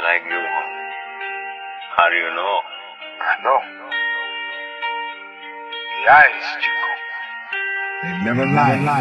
like you. How do you know? I know. The eyes, Chico. They never lie.